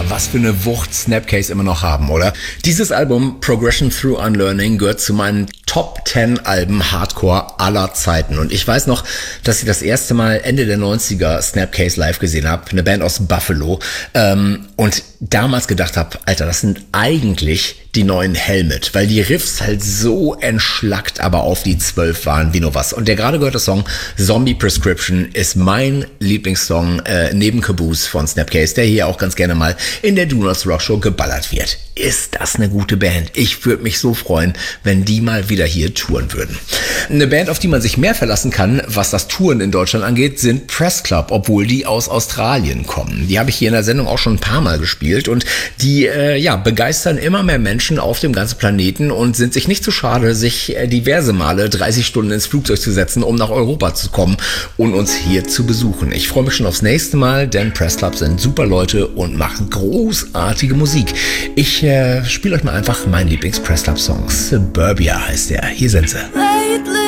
was für eine Wucht Snapcase immer noch haben, oder? Dieses Album Progression Through Unlearning gehört zu meinen Top 10 Alben Hardcore aller Zeiten. Und ich weiß noch, dass ich das erste Mal Ende der 90er Snapcase live gesehen habe, eine Band aus Buffalo, und damals gedacht habe, Alter, das sind eigentlich die neuen Helmet, weil die Riffs halt so entschlackt, aber auf die 12 waren wie nur was. Und der gerade gehörte Song Zombie Prescription ist mein Lieblingssong neben Caboose von Snapcase, der hier auch ganz gerne mal in der Do Not Rock Show geballert wird. Ist das eine gute Band? Ich würde mich so freuen, wenn die mal wieder hier touren würden. Eine Band, auf die man sich mehr verlassen kann, was das Touren in Deutschland angeht, sind Press Club, obwohl die aus Australien kommen. Die habe ich hier in der Sendung auch schon ein paar Mal gespielt und die begeistern immer mehr Menschen auf dem ganzen Planeten und sind sich nicht zu schade, sich diverse Male 30 Stunden ins Flugzeug zu setzen, um nach Europa zu kommen und uns hier zu besuchen. Ich freue mich schon aufs nächste Mal, denn Press Club sind super Leute und machen großartige Musik. Ich spiele euch mal einfach meinen Lieblings-Press Club-Song. Suburbia heißt der. Hier sind sie.